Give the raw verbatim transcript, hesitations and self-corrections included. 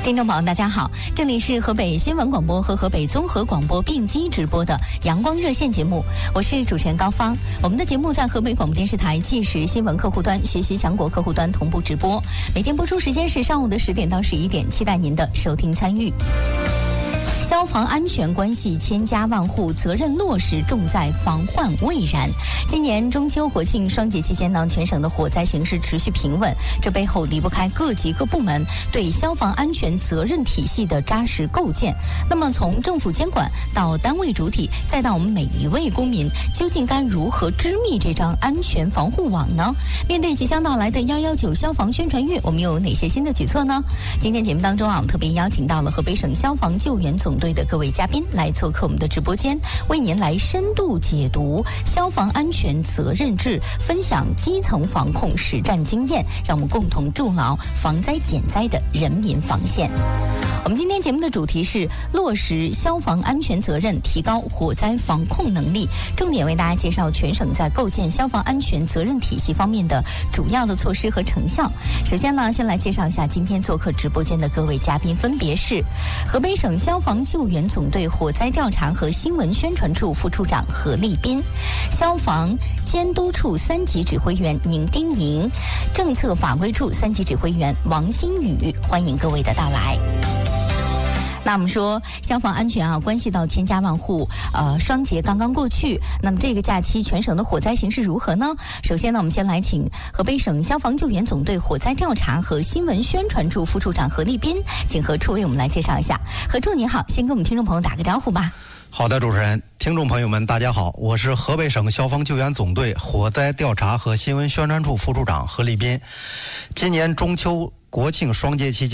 听众朋友大家好，这里是河北新闻广播和河北综合广播并机直播的阳光热线节目，我是主持人高芳。我们的节目在河北广播电视台即时新闻客户端、学习强国客户端同步直播，每天播出时间是上午的十点到十一点，期待您的收听参与。消防安全关系千家万户，责任落实重在防患未然。今年中秋国庆双节期间呢，全省的火灾形势持续平稳，这背后离不开各级各部门对消防安全责任体系的扎实构建。那么从政府监管到单位主体，再到我们每一位公民，究竟该如何织密这张安全防护网呢？面对即将到来的一一九消防宣传月，我们又有哪些新的举措呢？今天节目当中啊，我们特别邀请到了河北省消防救援总队的各位嘉宾来做客我们的直播间，为您来深度解读消防安全责任制，分享基层防控实战经验，让我们共同筑牢防灾减灾的人民防线。我们今天节目的主题是落实消防安全责任，提高火灾防控能力，重点为大家介绍全省在构建消防安全责任体系方面的主要的措施和成效。首先呢，先来介绍一下今天做客直播间的各位嘉宾，分别是河北省消防救援总队火灾调查和新闻宣传处副处长何立斌，消防监督处三级指挥员宁丁莹，政策法规处三级指挥员王新宇，欢迎各位的到来。那我们说消防安全啊，关系到千家万户。呃，双节刚刚过去，那么这个假期全省的火灾形势如何呢？首先呢，我们先来请河北省消防救援总队火灾调查和新闻宣传处副处长何立斌，请何处为我们来介绍一下。何处您好，先跟我们听众朋友打个招呼吧。 好的，主持人，听众朋友们大家好，我是河北省消防救援总队火灾调查和新闻宣传处副处长何立斌。今年中秋国庆双节期间